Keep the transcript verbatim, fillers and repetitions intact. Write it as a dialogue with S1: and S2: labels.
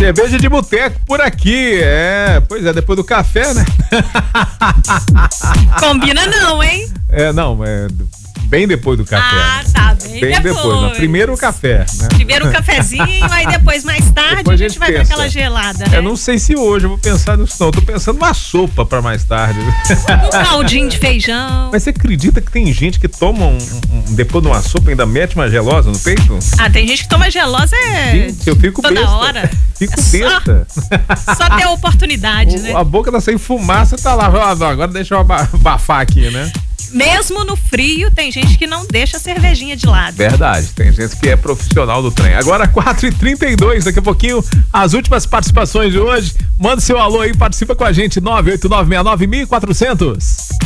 S1: Cerveja de boteco por aqui, é, pois é, depois do café, né?
S2: Combina não, hein?
S1: É, não, é bem depois do café.
S2: Ah,
S1: né?
S2: tá, bem,
S1: bem depois. depois não, primeiro o café, né?
S2: Primeiro o cafezinho, aí depois mais tarde depois a gente, a gente vai pensa. pra aquela gelada, né?
S1: Eu não sei se hoje eu vou pensar nisso não, eu tô pensando numa sopa pra mais tarde.
S2: Um caldinho de feijão.
S1: Mas você acredita que tem gente que toma um, um depois de uma sopa ainda mete uma gelosa no peito?
S2: Ah, tem gente que toma gelosa é
S1: gente, eu fico
S2: toda
S1: besta.
S2: hora.
S1: Fico
S2: é
S1: besta.
S2: Só, só ter a oportunidade,
S1: o,
S2: né?
S1: A boca tá sem fumaça, tá lá, agora deixa eu abafar aqui, né?
S2: Mesmo no frio, tem gente que não deixa a cervejinha de lado.
S1: Verdade, tem gente que é profissional do trem. Agora quatro e trinta e dois, daqui a pouquinho, as últimas participações de hoje. Manda seu alô aí, participa com a gente, nove oito nove seis nove quatro zero zero.